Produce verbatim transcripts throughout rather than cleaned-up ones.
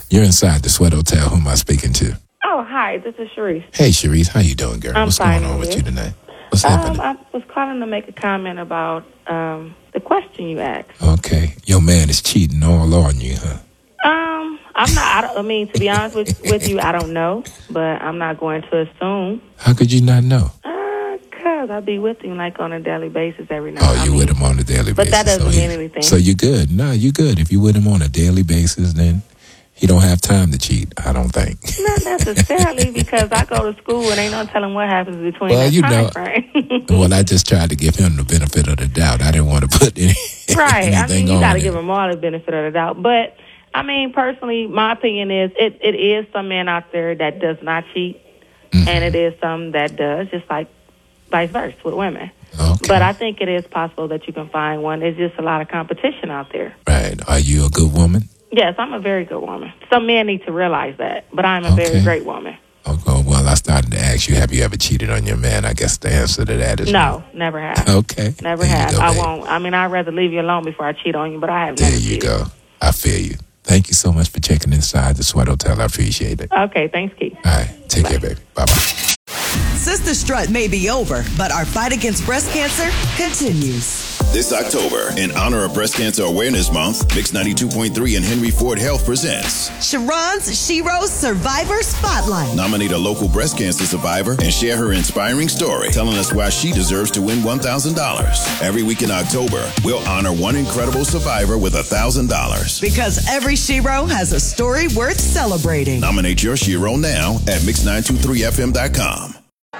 You're inside the Sweat Hotel. Who am I speaking to? Oh, hi. This is Sharice. Hey, Sharice. How you doing, girl? I'm What's fine, going on with you? you tonight? What's Um, happening? I was calling to make a comment about um, the question you asked. Okay. Your man is cheating all on you, huh? Um, I'm not, I, don't, I mean, to be honest with, with you, I don't know, but I'm not going to assume. How could you not know? Because I be with him like on a daily basis every night. Oh, you I mean, with him on a daily but basis. that doesn't so he- mean anything. So you're good. No, you're good. If you with him on a daily basis, then he don't have time to cheat, I don't think. Not necessarily, because I go to school and ain't no telling what happens between Well, that you time know, frame. Well, I just tried to give him the benefit of the doubt. I didn't want to put any, Right. I anything mean, you on got to it. give them all the benefit of the doubt. But, I mean, personally, my opinion is it, it is some men out there that does not cheat, Mm-hmm. and it is some that does, just like vice versa with women. Okay. But I think it is possible that you can find one. There's just a lot of competition out there. Right. Are you a good woman? Yes, I'm a very good woman. Some men need to realize that, but I'm a Okay. very great woman. Okay. Well, I started to ask you, have you ever cheated on your man? I guess the answer to that is No, never have. Okay. Never There you have. go, I babe. won't. I mean, I'd rather leave you alone before I cheat on you, but I have There never you cheated. go. I feel you. Thank you so much for checking inside the Sweat Hotel. I appreciate it. Okay, thanks, Keith. All right. Take care, baby. Bye-bye. Sister Strut may be over, but our fight against breast cancer continues. This October, in honor of Breast Cancer Awareness Month, Mix ninety-two point three and Henry Ford Health presents Sharon's Shero's Survivor Spotlight. Nominate a local breast cancer survivor and share her inspiring story, telling us why she deserves to win one thousand dollars. Every week in October, we'll honor one incredible survivor with one thousand dollars. Because every Shero has a story worth celebrating. Nominate your Shero now at mix nine two three f m dot com.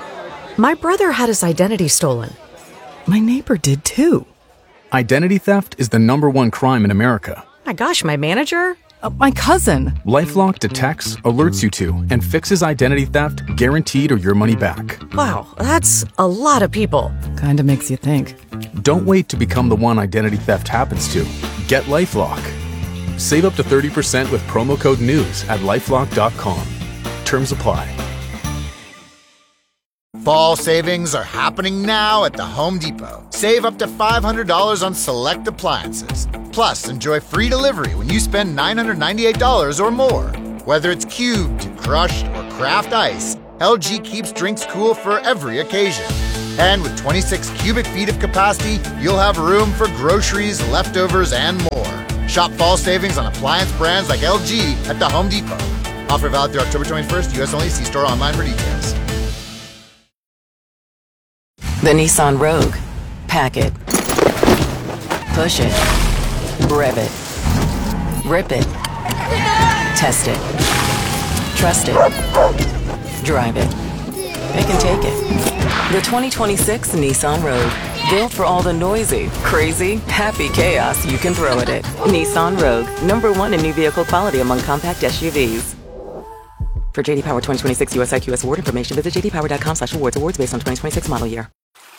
My brother had his identity stolen. My neighbor did too. Identity theft is the number one crime in America. My gosh, my manager? Uh, my cousin. LifeLock detects, alerts you to, and fixes identity theft guaranteed or your money back. Wow, that's a lot of people. Kinda makes you think. Don't wait to become the one identity theft happens to. Get LifeLock. Save up to thirty percent with promo code NEWS at lifelock dot com. Terms apply. Fall savings are happening now at the Home Depot. Save up to five hundred dollars on select appliances. Plus, enjoy free delivery when you spend nine hundred ninety-eight dollars or more. Whether it's cubed, crushed, or craft ice, L G keeps drinks cool for every occasion. And with twenty-six cubic feet of capacity, you'll have room for groceries, leftovers, and more. Shop fall savings on appliance brands like L G at the Home Depot. Offer valid through October twenty-first, U S only. See store online for details. The Nissan Rogue. Pack it. Push it. Rev it. Rip it. Test it. Trust it. Drive it. It can take it. The twenty twenty-six Nissan Rogue. Built for all the noisy, crazy, happy chaos you can throw at it. Nissan Rogue. Number one in new vehicle quality among compact S U Vs. For J D Power twenty twenty-six U S I Q S award information, visit j d power dot com slash awards. Awards based on twenty twenty-six model year.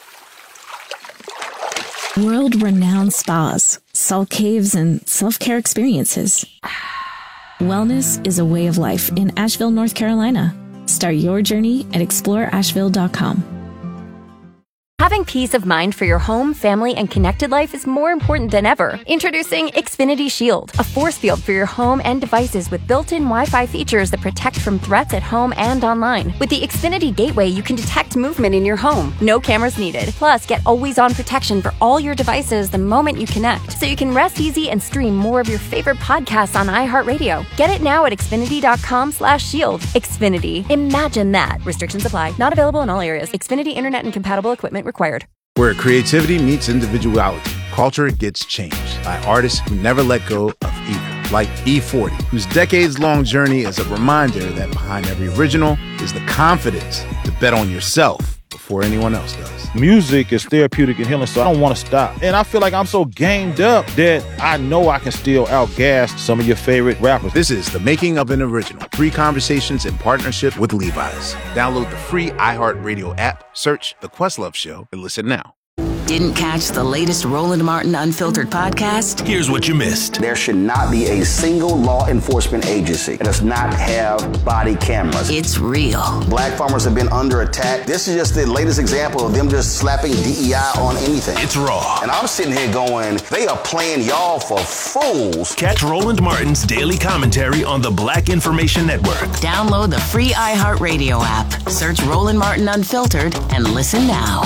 World-renowned spas, salt caves, and self-care experiences. Wellness is a way of life in Asheville, North Carolina. Start your journey at explore asheville dot com. Having peace of mind for your home, family, and connected life is more important than ever. Introducing Xfinity Shield, a force field for your home and devices with built-in Wi-Fi features that protect from threats at home and online. With the Xfinity Gateway, you can detect movement in your home. No cameras needed. Plus, get always-on protection for all your devices the moment you connect, so you can rest easy and stream more of your favorite podcasts on iHeartRadio. Get it now at xfinity dot com slash shield. Xfinity. Imagine that. Restrictions apply. Not available in all areas. Xfinity Internet and compatible equipment required. Where creativity meets individuality, culture gets changed by artists who never let go of either. Like E forty, whose decades-long journey is a reminder that behind every original is the confidence to bet on yourself before anyone else does. Music is therapeutic and healing, so I don't want to stop. And I feel like I'm so gamed up that I know I can still outgas some of your favorite rappers. This is The Making of an Original. Free conversations in partnership with Levi's. Download the free iHeartRadio app, search The Questlove Show, and listen now. Didn't catch the latest Roland Martin Unfiltered podcast? Here's what you missed. There should not be a single law enforcement agency that does not have body cameras. It's real. Black farmers have been under attack. This is just the latest example of them just slapping D E I on anything. It's raw. And I'm sitting here going, they are playing y'all for fools. Catch Roland Martin's daily commentary on the Black Information Network. Download the free iHeartRadio app. Search Roland Martin Unfiltered and listen now.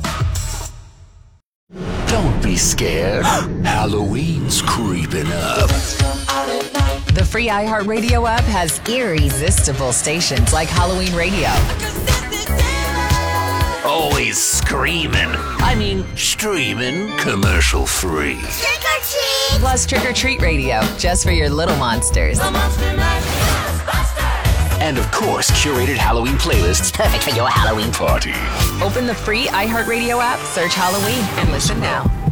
Don't be scared. Halloween's creeping up. The free iHeartRadio app has irresistible stations like Halloween Radio. Always screaming. I mean, streaming commercial free. Trick or treat! Plus Trick or Treat Radio, just for your little monsters. And of course, curated Halloween playlists perfect for your Halloween party. Open the free iHeartRadio app, search Halloween, and listen now.